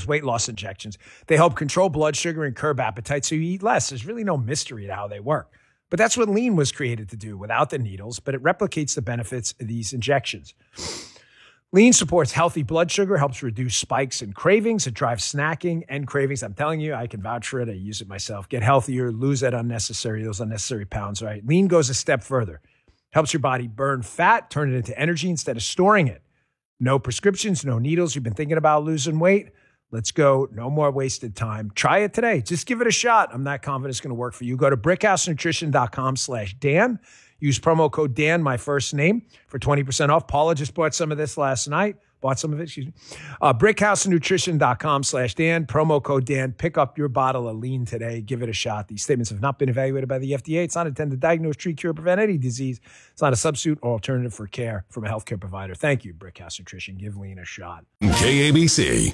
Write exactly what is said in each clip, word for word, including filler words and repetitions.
those weight loss injections. They help control blood sugar and curb appetite, so you eat less. There's really no mystery to how they work. But that's what Lean was created to do without the needles, but it replicates the benefits of these injections. Lean supports healthy blood sugar, helps reduce spikes and cravings. It drives snacking and cravings. I'm telling you, I can vouch for it. I use it myself. Get healthier, lose that unnecessary, those unnecessary pounds, right? Lean goes a step further. Helps your body burn fat, turn it into energy instead of storing it. No prescriptions, no needles. You've been thinking about losing weight? Let's go. No more wasted time. Try it today. Just give it a shot. I'm not confident it's going to work for you. Go to brickhousenutrition.com slash Dan. Use promo code Dan, my first name, for twenty percent off. Paula just bought some of this last night. Bought some of it, excuse me. Uh, brickhousenutrition.com slash Dan. Promo code Dan. Pick up your bottle of Lean today. Give it a shot. These statements have not been evaluated by the F D A. It's not intended to diagnose, treat, cure, prevent any disease. It's not a substitute or alternative for care from a healthcare provider. Thank you, Brickhouse Nutrition. Give Lean a shot. K A B C.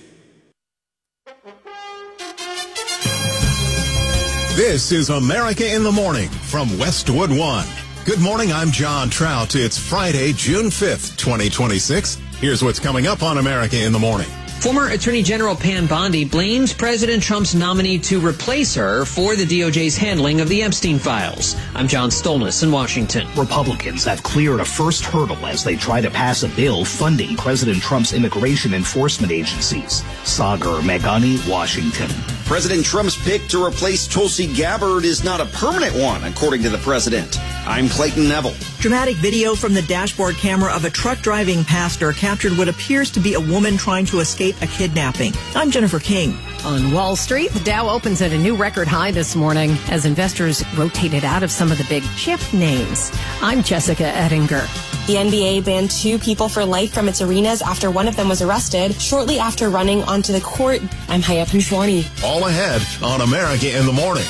This is America in the Morning from Westwood One. Good morning, I'm John Trout. It's Friday, June fifth, twenty twenty-six. Here's what's coming up on America in the Morning. Former Attorney General Pam Bondi blames President Trump's nominee to replace her for the D O J's handling of the Epstein files. I'm John Stolnis in Washington. Republicans have cleared a first hurdle as they try to pass a bill funding President Trump's immigration enforcement agencies. Sagar Meghani, Washington. President Trump's pick to replace Tulsi Gabbard is not a permanent one, according to the president. I'm Clayton Neville. Dramatic video from the dashboard camera of a truck driving pastor captured what appears to be a woman trying to escape a kidnapping. I'm Jennifer King. On Wall Street, the Dow opens at a new record high this morning as investors rotated out of some of the big chip names. I'm Jessica Ettinger. The N B A banned two people for life from its arenas after one of them was arrested shortly after running onto the court. I'm Haya Panchwani. All ahead on America in the Morning.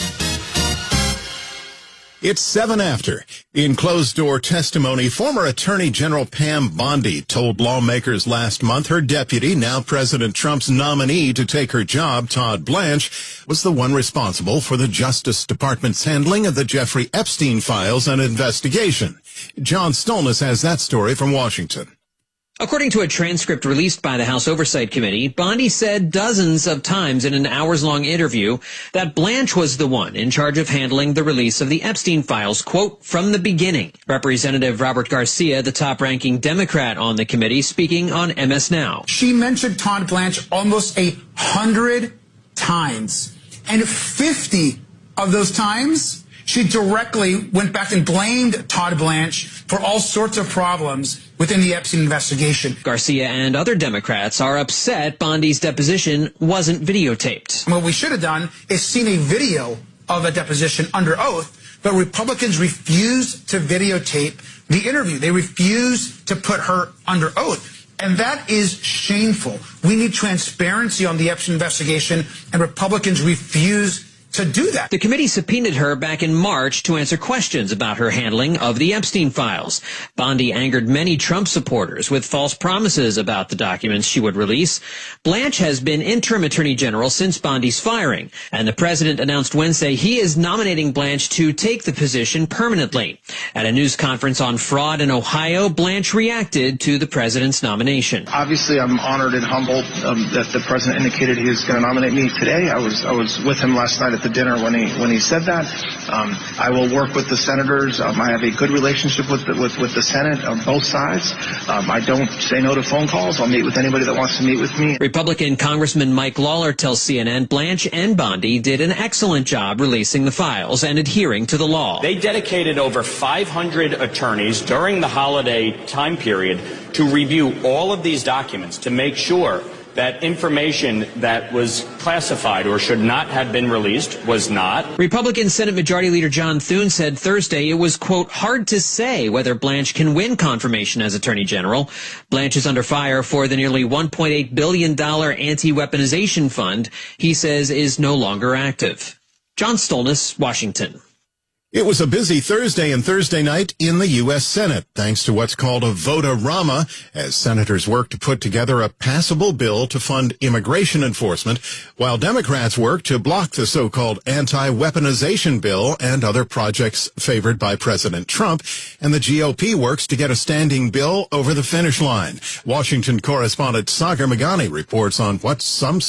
It's seven after. In closed-door testimony, former Attorney General Pam Bondi told lawmakers last month her deputy, now President Trump's nominee to take her job, Todd Blanche, was the one responsible for the Justice Department's handling of the Jeffrey Epstein files and investigation. John Stolnis has that story from Washington. According to a transcript released by the House Oversight Committee, Bondi said dozens of times in an hours-long interview that Blanche was the one in charge of handling the release of the Epstein files, quote, from the beginning. Representative Robert Garcia, the top-ranking Democrat on the committee, speaking on M S Now. She mentioned Todd Blanche almost a hundred times, and fifty of those times she directly went back and blamed Todd Blanche for all sorts of problems within the Epstein investigation. Garcia and other Democrats are upset Bondi's deposition wasn't videotaped. What we should have done is seen a video of a deposition under oath, but Republicans refused to videotape the interview. They refused to put her under oath. And that is shameful. We need transparency on the Epstein investigation, and Republicans refuse to do that. The committee subpoenaed her back in March to answer questions about her handling of the Epstein files. Bondi angered many Trump supporters with false promises about the documents she would release. Blanche has been interim attorney general since Bondi's firing, and the president announced Wednesday he is nominating Blanche to take the position permanently. At a news conference on fraud in Ohio, Blanche reacted to the president's nomination. Obviously, I'm honored and humbled um, that the president indicated he was going to nominate me today. I was I was with him last night at the dinner when he when he said that. Um, I will work with the senators. Um, I have a good relationship with the, with, with the Senate on both sides. Um, I don't say no to phone calls. I'll meet with anybody that wants to meet with me. Republican Congressman Mike Lawler tells C N N Blanche and Bondi did an excellent job releasing the files and adhering to the law. They dedicated over five hundred attorneys during the holiday time period to review all of these documents to make sure that information that was classified or should not have been released was not. Republican Senate Majority Leader John Thune said Thursday it was, quote, hard to say whether Blanche can win confirmation as Attorney General. Blanche is under fire for the nearly one point eight billion dollars anti-weaponization fund he says is no longer active. John Stolnis, Washington. It was a busy Thursday and Thursday night in the U S. Senate, thanks to what's called a vote-a-rama, as senators work to put together a passable bill to fund immigration enforcement, while Democrats work to block the so-called anti-weaponization bill and other projects favored by President Trump, and the G O P works to get a standing bill over the finish line. Washington correspondent Sagar Meghani reports on what some